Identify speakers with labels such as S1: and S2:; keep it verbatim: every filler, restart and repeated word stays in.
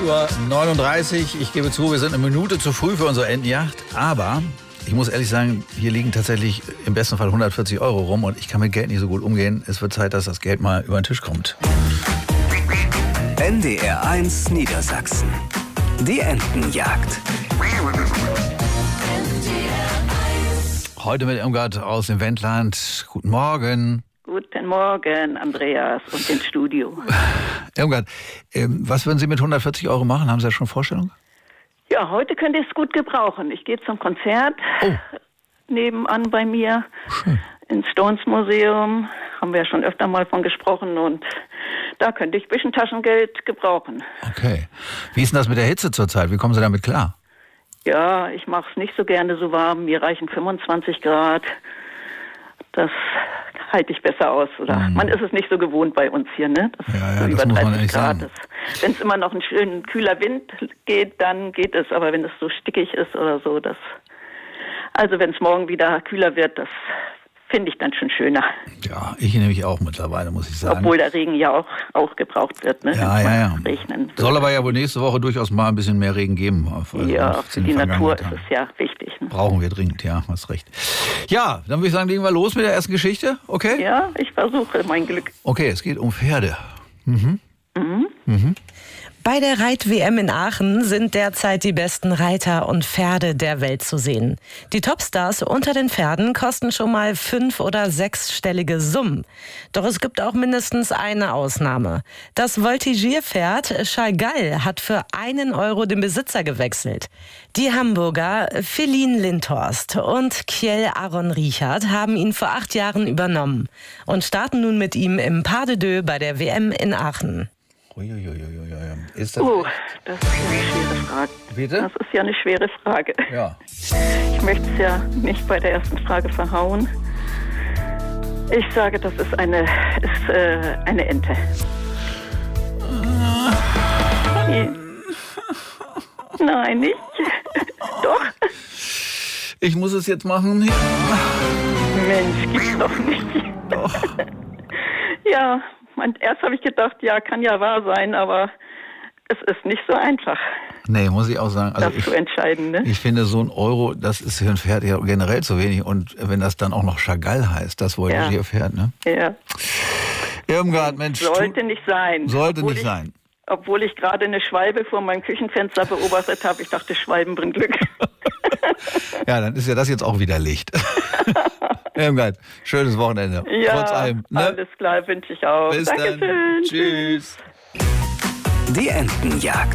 S1: Uhr neununddreißig. Ich gebe zu, wir sind eine Minute zu früh für unsere Entenjacht. Aber ich muss ehrlich sagen, hier liegen tatsächlich im besten Fall hundertvierzig Euro rum. Und ich kann mit Geld nicht so gut umgehen. Es wird Zeit, dass das Geld mal über den Tisch kommt.
S2: N D R eins Niedersachsen. Die Entenjagd.
S1: Heute mit Irmgard aus dem Wendland. Guten Morgen.
S3: Guten Morgen, Andreas und ins Studio.
S1: Irmgard, ähm, was würden Sie mit hundertvierzig Euro machen? Haben Sie da schon Vorstellung?
S3: Ja, heute könnt ihr es gut gebrauchen. Ich gehe zum Konzert
S1: Oh.
S3: nebenan bei mir
S1: Schön.
S3: ins Stones Museum. Haben wir ja schon öfter mal von gesprochen und da könnte ich ein bisschen Taschengeld gebrauchen.
S1: Okay. Wie ist denn das mit der Hitze zurzeit? Wie kommen Sie damit klar?
S3: Ja, ich mache es nicht so gerne so warm. Mir reichen fünfundzwanzig Grad. Das halte ich besser aus. Oder
S1: Mhm.
S3: man ist es nicht so gewohnt bei uns hier, ne? Dass
S1: Ja, ja,
S3: so
S1: das
S3: über
S1: muss man
S3: dreißig
S1: ehrlich
S3: Grad
S1: sagen.
S3: ist. Wenn es immer noch ein schön kühler Wind geht, dann geht es. Aber wenn es so stickig ist oder so, das. Also wenn es morgen wieder kühler wird, das finde ich dann schon schöner.
S1: Ja, ich nämlich auch mittlerweile, muss ich sagen.
S3: Obwohl der Regen ja auch, auch gebraucht wird, ne?
S1: Ja,
S3: Wenn's
S1: ja,
S3: mal
S1: ja.
S3: Regnen wird.
S1: Soll aber ja wohl nächste Woche durchaus mal ein bisschen mehr Regen geben. Auf, also
S3: Ja,
S1: auf
S3: für
S1: den
S3: die Natur
S1: vergangenen
S3: ist
S1: Tagen.
S3: es ja wichtig. Ne?
S1: Brauchen wir dringend, ja, hast recht. Ja, dann würde ich sagen, legen wir los mit der ersten Geschichte, okay?
S3: Ja, ich versuche mein Glück.
S1: Okay, es geht um Pferde. Mhm.
S3: Mhm.
S1: Mhm.
S4: Bei der Reit-W M in Aachen sind derzeit die besten Reiter und Pferde der Welt zu sehen. Die Topstars unter den Pferden kosten schon mal fünf- oder sechsstellige Summen. Doch es gibt auch mindestens eine Ausnahme. Das Voltigierpferd Chagall hat für einen Euro den Besitzer gewechselt. Die Hamburger Feline Lindhorst und Kjell Aron Richard haben ihn vor acht Jahren übernommen und starten nun mit ihm im Pas de Deux bei der W M in Aachen.
S1: Uiuiuiui. Ist das
S3: Oh, das ist ja eine schwere Frage.
S1: Bitte?
S3: Das ist ja eine schwere Frage.
S1: Ja.
S3: Ich möchte es ja nicht bei der ersten Frage verhauen. Ich sage, das ist eine, ist, äh, eine Ente. Nein, nicht. Doch.
S1: Ich muss es jetzt machen.
S3: Mensch, gibt's doch nicht.
S1: Doch.
S3: Ja, man, erst habe ich gedacht, ja, kann ja wahr sein, aber es ist nicht so einfach,
S1: Nee, muss ich auch sagen. Also
S3: das
S1: ich,
S3: zu entscheiden. Ne?
S1: ich finde, so ein Euro, das ist für ein Pferd ja generell zu wenig. Und wenn das dann auch noch Chagall heißt, das Voltigierpferd, ne?
S3: Ja.
S1: Irmgard, Mensch.
S3: Sollte
S1: tu-
S3: nicht sein.
S1: Sollte
S3: Obwohl
S1: nicht
S3: ich,
S1: sein.
S3: Obwohl ich gerade eine Schwalbe vor meinem Küchenfenster beobachtet habe. Ich dachte, Schwalben bringen Glück.
S1: Ja, dann ist ja das jetzt auch wieder Licht. Irmgard, schönes Wochenende.
S3: Ja,
S1: Trotz allem. Ne?
S3: alles klar, wünsche ich auch.
S1: Bis
S3: Dankeschön.
S1: dann. Tschüss.
S2: Die Entenjagd.